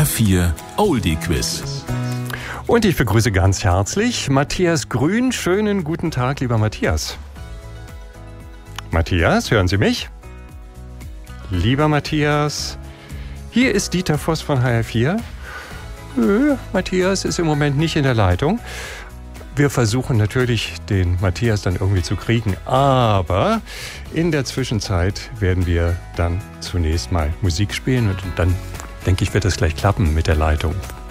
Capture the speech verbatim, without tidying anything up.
R vier Oldie Quiz. Und ich begrüße ganz herzlich Matthias Grün. Schönen guten Tag, lieber Matthias. Matthias, hören Sie mich? Lieber Matthias, hier ist Dieter Voss von H R vier. Äh, Matthias ist im Moment nicht in der Leitung. Wir versuchen natürlich, den Matthias dann irgendwie zu kriegen, aber in der Zwischenzeit werden wir dann zunächst mal Musik spielen und dann, denke ich, wird das gleich klappen mit der Leitung.